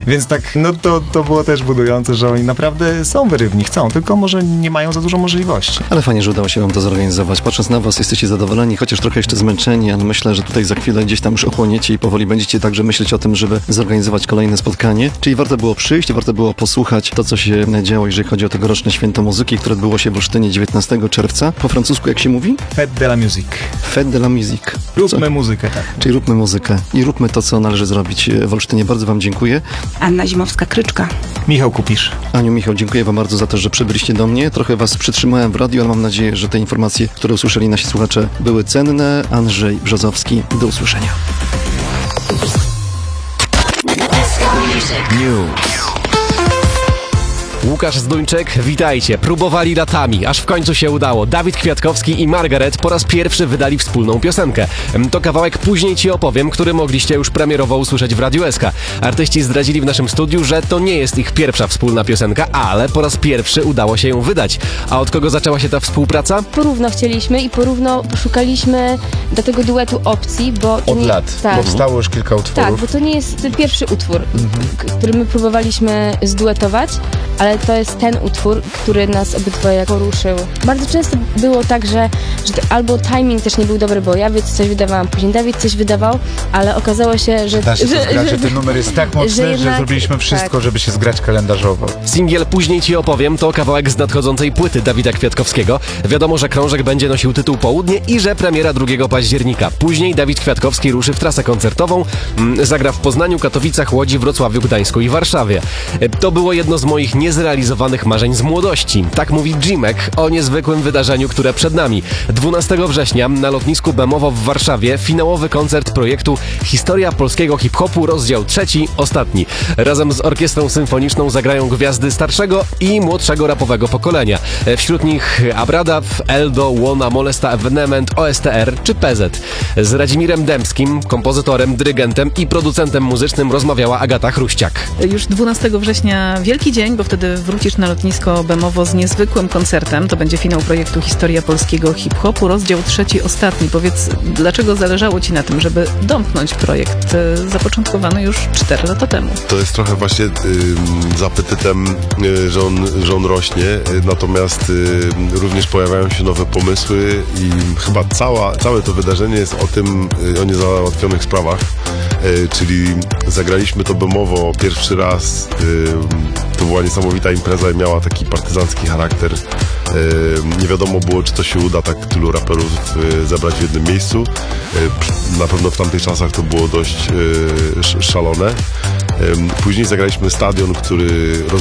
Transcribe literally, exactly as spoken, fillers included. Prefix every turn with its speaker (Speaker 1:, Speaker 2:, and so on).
Speaker 1: Więc tak, no to, to było też budujące, że oni naprawdę są wyrywni, chcą, tylko może nie mają za dużo możliwości.
Speaker 2: Ale fajnie, że udało się wam to zorganizować. Patrząc na was, jesteście zadowoleni, chociaż trochę jeszcze zmęczeni, ale myślę, że tutaj za chwilę gdzieś tam już ochłoniecie i powoli będziecie także myśleć o tym, żeby zorganizować kolejne spotkanie. Czyli warto było przyjść, warto było posłuchać to, co się działo, jeżeli chodzi o tegoroczne święto muzyki, które odbyło się w Olsztynie dziewiętnastego czerwca. Po francusku jak się mówi?
Speaker 1: Fête de la musique.
Speaker 2: Fête de la musique.
Speaker 1: Róbmy
Speaker 2: Co?
Speaker 1: muzykę, tak.
Speaker 2: Czyli róbmy muzykę i róbmy to, co należy zrobić w Olsztynie. Bardzo wam dziękuję.
Speaker 3: Anna Zimowska-Kryczka.
Speaker 1: Michał Kupisz.
Speaker 2: Aniu, Michał, dziękuję wam bardzo za to, że przybyliście do mnie. Trochę was przytrzymałem w radiu, ale mam nadzieję, że te informacje, które usłyszeli nasi słuchacze, były cenne. Andrzej Brzozowski, do usłyszenia.
Speaker 4: News. Łukasz Zduńczyk, witajcie. Próbowali latami, aż w końcu się udało. Dawid Kwiatkowski i Margaret po raz pierwszy wydali wspólną piosenkę. To kawałek Później ci opowiem, który mogliście już premierowo usłyszeć w Radiu S K. Artyści zdradzili w naszym studiu, że to nie jest ich pierwsza wspólna piosenka, ale po raz pierwszy udało się ją wydać. A od kogo zaczęła się ta współpraca?
Speaker 5: Porówno chcieliśmy i porówno szukaliśmy do tego duetu opcji, bo... to
Speaker 6: Od
Speaker 5: nie,
Speaker 6: lat.
Speaker 5: tak.
Speaker 6: Powstało już kilka utworów.
Speaker 5: Tak, bo to nie jest pierwszy utwór, k- który my próbowaliśmy zduetować, ale to jest ten utwór, który nas obydwoje poruszył. Bardzo często było tak, że, że to albo timing też nie był dobry, bo ja coś wydawałam, później Dawid coś wydawał, ale okazało się, że...
Speaker 6: Da się to
Speaker 5: że,
Speaker 6: zgrać, że
Speaker 5: że
Speaker 6: ten numer jest tak mocny, że,
Speaker 5: jednak,
Speaker 6: zrobiliśmy wszystko,
Speaker 5: tak.
Speaker 6: żeby się zgrać kalendarzowo.
Speaker 4: Singiel Później ci opowiem to kawałek z nadchodzącej płyty Dawida Kwiatkowskiego. Wiadomo, że krążek będzie nosił tytuł Południe i że premiera drugiego października. Później Dawid Kwiatkowski ruszy w trasę koncertową, zagra w Poznaniu, Katowicach, Łodzi, Wrocławiu, Gdańsku i Warszawie. To było jedno z moich niezrealizowanych marzeń z młodości. Tak mówi Jimek o niezwykłym wydarzeniu, które przed nami. dwunastego września na lotnisku Bemowo w Warszawie finałowy koncert projektu Historia polskiego hip-hopu, rozdział trzeci, ostatni. Razem z orkiestrą symfoniczną zagrają gwiazdy starszego i młodszego rapowego pokolenia. Wśród nich Abradaw, Eldo, Łona, Molesta, Evenement, O S T R czy P Z. Z Radzimirem Dębskim, kompozytorem, dyrygentem i producentem muzycznym rozmawiała Agata Chruściak.
Speaker 7: Już dwunastego września wielki dzień, bo wtedy wrócisz na lotnisko Bemowo z niezwykłym koncertem. To będzie finał projektu Historia polskiego hip-hopu, rozdział trzeci, ostatni. Powiedz, dlaczego zależało ci na tym, żeby domknąć projekt zapoczątkowany już cztery lata temu?
Speaker 8: To jest trochę właśnie y, z apetytem, y, że, on, że on rośnie, y, natomiast y, również pojawiają się nowe pomysły i chyba cała, całe to wydarzenie jest o tym, y, o niezałatwionych sprawach, y, czyli zagraliśmy to Bemowo pierwszy raz. Y, to była niesamowita impreza i miała taki partyzancki charakter. Nie wiadomo było, czy to się uda tak tylu raperów zebrać w jednym miejscu. Na pewno w tamtych czasach to było dość szalone. Później zagraliśmy stadion, który